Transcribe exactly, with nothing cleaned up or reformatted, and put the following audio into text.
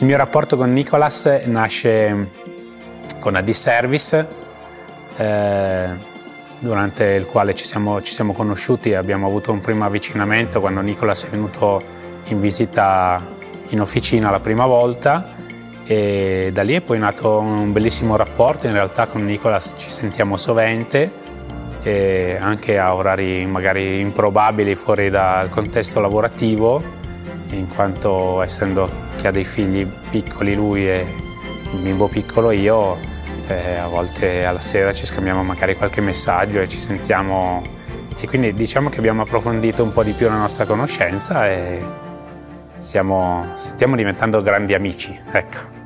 Il mio rapporto con Nicolas nasce con A D Service, eh, durante il quale ci siamo, ci siamo conosciuti. Abbiamo avuto un primo avvicinamento quando Nicolas è venuto in visita in officina la prima volta, e da lì è poi nato un bellissimo rapporto. In realtà con Nicolas ci sentiamo sovente, e anche a orari magari improbabili fuori dal contesto lavorativo, in quanto essendo che ha dei figli piccoli lui e un bimbo piccolo io, eh, a volte alla sera ci scambiamo magari qualche messaggio e ci sentiamo, e quindi diciamo che abbiamo approfondito un po' di più la nostra conoscenza e stiamo, stiamo diventando grandi amici, ecco.